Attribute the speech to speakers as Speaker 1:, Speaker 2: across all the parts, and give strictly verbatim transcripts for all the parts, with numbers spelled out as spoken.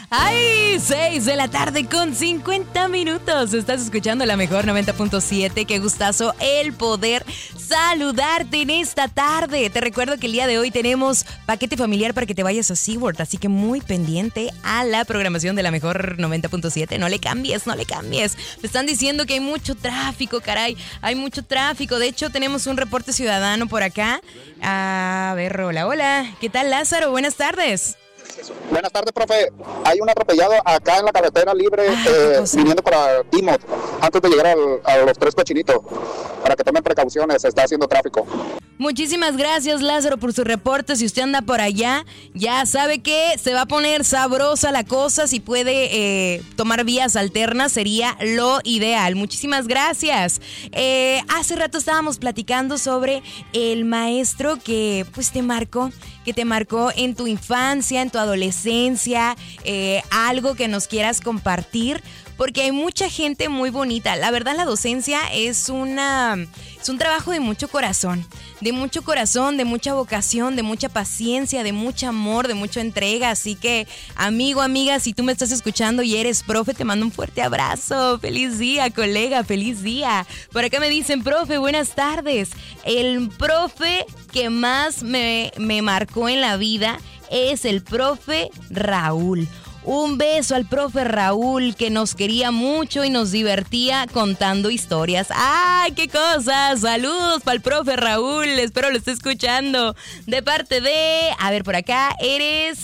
Speaker 1: ¡Ay! seis de la tarde con cincuenta minutos. Estás escuchando la mejor noventa punto siete. Qué gustazo el poder saludarte en esta tarde. Te recuerdo que el día de hoy tenemos paquete familiar para que te vayas a SeaWorld. Así que muy pendiente a la programación de la mejor noventa punto siete. No le cambies, no le cambies. Me están diciendo que hay mucho tráfico, caray. Hay mucho tráfico. De hecho, tenemos un reporte ciudadano por acá. A ver, hola, hola. ¿Qué tal, Lázaro? Buenas tardes.
Speaker 2: Buenas tardes, profe. Hay un atropellado acá en la carretera libre, ah, eh, viniendo para Timot, antes de llegar al, a los Tres Cochinitos. Para que tomen precauciones, se está haciendo tráfico.
Speaker 1: Muchísimas gracias, Lázaro, por su reporte. Si usted anda por allá, ya sabe que se va a poner sabrosa la cosa. Si puede eh, tomar vías alternas, sería lo ideal. Muchísimas gracias. Eh, hace rato estábamos platicando sobre el maestro que pues te marcó, que te marcó en tu infancia, en tu adolescencia, eh, algo que nos quieras compartir. Porque hay mucha gente muy bonita. La verdad, la docencia es una es un trabajo de mucho corazón, de mucho corazón, de mucha vocación, de mucha paciencia, de mucho amor, de mucha entrega. Así que, amigo, amiga, si tú me estás escuchando y eres profe, te mando un fuerte abrazo. Feliz día, colega, feliz día. Por acá me dicen, profe, buenas tardes. El profe que más me, me marcó en la vida es el profe Raúl. Un beso al profe Raúl, que nos quería mucho y nos divertía contando historias. ¡Ay, qué cosas! Saludos para el profe Raúl, espero lo esté escuchando. De parte de... A ver, por acá, eres...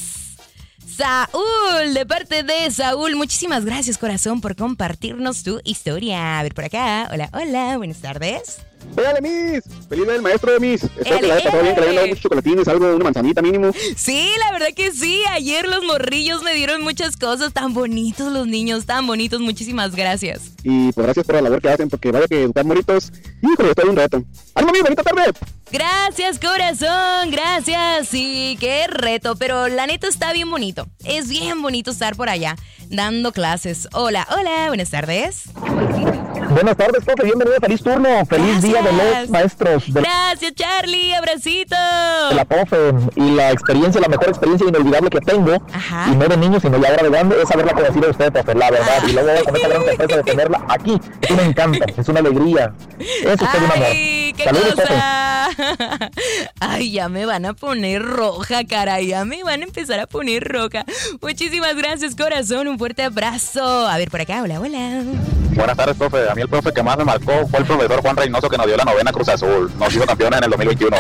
Speaker 1: Saúl, de parte de Saúl. Muchísimas gracias, corazón, por compartirnos tu historia. A ver, por acá. Hola, hola, buenas tardes.
Speaker 2: ¡Éale, Miss! ¡Feliz día del maestro de Miss! Espero que la haya pasado bien, que le hayan dado muchos chocolatines, algo de una manzanita mínimo.
Speaker 1: Sí, la verdad que sí. Ayer los morrillos me dieron muchas cosas. Tan bonitos los niños, tan bonitos. Muchísimas gracias.
Speaker 2: Y pues gracias por la labor que hacen, porque vaya que educar moritos, híjole, estoy un reto. ¡Ánimo, Miss! ¡Bonita tarde!
Speaker 1: Gracias, corazón, gracias. Sí, qué reto, pero la neta está bien bonito. Es bien bonito estar por allá dando clases. Hola, hola, buenas tardes.
Speaker 2: Buenas tardes, profe, bienvenido, feliz turno, feliz
Speaker 1: Gracias.
Speaker 2: Día de los maestros. De
Speaker 1: Gracias, Charlie, abracito.
Speaker 2: De la profe, y la experiencia, la mejor experiencia inolvidable que tengo,
Speaker 1: Ajá.
Speaker 2: y no de niño, sino ya ahora de grande, es haberla conocido a usted, profe, la verdad,
Speaker 1: Ay.
Speaker 2: y luego con esa gran sorpresa de tenerla aquí, es un encanto, es una alegría, es usted un amor.
Speaker 1: Ay, qué
Speaker 2: Saludos, profe.
Speaker 1: cosa. Ay, ya me van a poner roja, caray, ya me van a empezar a poner roja. Muchísimas gracias, corazón, un fuerte abrazo. A ver, por acá, hola, hola.
Speaker 3: Buenas tardes, profe. A mí el profe que más me marcó fue el profesor Juan Reynoso, que nos dio la novena Cruz Azul. Nos hizo campeones en el dos mil veintiuno.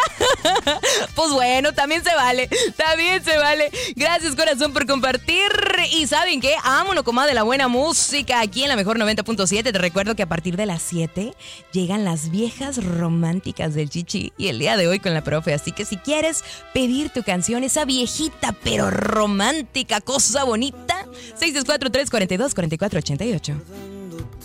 Speaker 1: Pues bueno, también se vale, también se vale. Gracias, corazón, por compartir. Y ¿saben qué? Vámonos, comadre, de la buena música aquí en la mejor noventa punto siete. Te recuerdo que a partir de las siete llegan las viejas románticas del Chichi y el día de hoy con la profe. Así que si quieres pedir tu canción, esa viejita pero romántica, cosa bonita, seis dos cuatro, tres cuatro dos, cuatro cuatro ocho ocho.